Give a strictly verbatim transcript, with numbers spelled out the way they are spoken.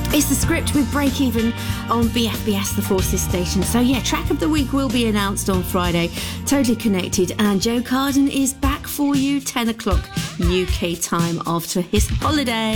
It's the script with Break Even on B F B S, the Forces station. So yeah, track of the week will be announced on Friday. Totally Connected, and Joe Carden is back for you ten o'clock U K time after his holiday.